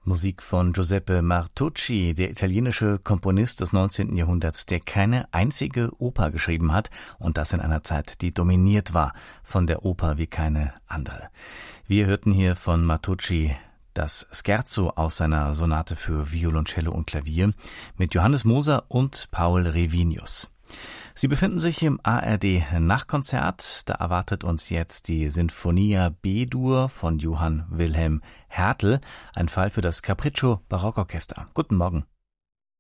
Musik von Giuseppe Martucci, der italienische Komponist des 19. Jahrhunderts, der keine einzige Oper geschrieben hat und das in einer Zeit, die dominiert war von der Oper wie keine andere. Wir hörten hier von Martucci das Scherzo aus seiner Sonate für Violoncello und Klavier mit Johannes Moser und Paul Revinius. Sie befinden sich im ARD-Nachtkonzert. Da erwartet uns jetzt die Sinfonia B-Dur von Johann Wilhelm Hertel, ein Fall für das Capriccio Barockorchester. Guten Morgen.